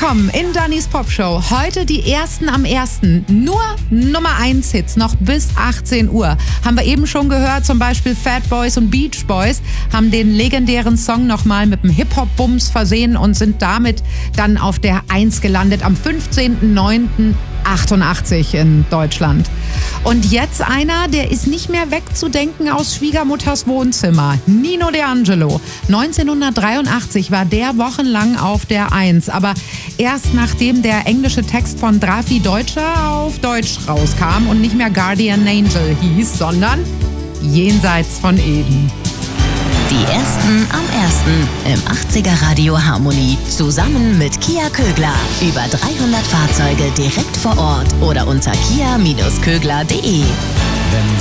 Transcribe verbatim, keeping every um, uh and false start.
willkommen in Dannys Popshow. Heute die ersten am ersten. Nur Nummer eins Hits, noch bis achtzehn Uhr. Haben wir eben schon gehört, zum Beispiel Fat Boys und Beach Boys haben den legendären Song nochmal mit dem Hip-Hop-Bums versehen und sind damit dann auf der eins gelandet am fünfzehnten neunten achtundachtzig in Deutschland. Und jetzt einer, der ist nicht mehr wegzudenken aus Schwiegermutters Wohnzimmer. Nino D'Angelo. neunzehnhundertdreiundachtzig war der wochenlang auf der eins. Aber erst nachdem der englische Text von Drafi Deutscher auf Deutsch rauskam und nicht mehr Guardian Angel hieß, sondern Jenseits von Eden. Die ersten am ersten im achtziger Radio Harmonie. Zusammen mit Kia Kögler. Über dreihundert Fahrzeuge direkt vor Ort oder unter kia Bindestrich kögler punkt de. Wenn